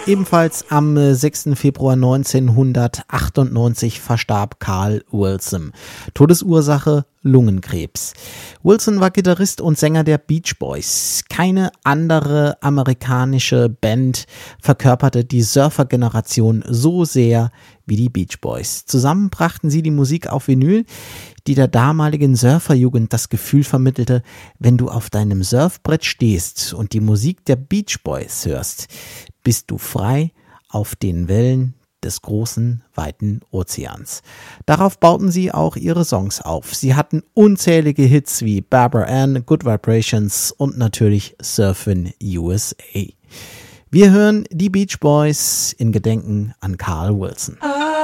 Ebenfalls am 6. Februar 1998 verstarb Carl Wilson. Todesursache Lungenkrebs. Wilson war Gitarrist und Sänger der Beach Boys. Keine andere amerikanische Band verkörperte die Surfer-Generation so sehr wie die Beach Boys. Zusammen brachten sie die Musik auf Vinyl, die der damaligen Surferjugend das Gefühl vermittelte, wenn du auf deinem Surfbrett stehst und die Musik der Beach Boys hörst, bist du frei auf den Wellen des großen, weiten Ozeans. Darauf bauten sie auch ihre Songs auf. Sie hatten unzählige Hits wie Barbara Ann, Good Vibrations und natürlich Surfin' USA. Wir hören die Beach Boys in Gedenken an Carl Wilson.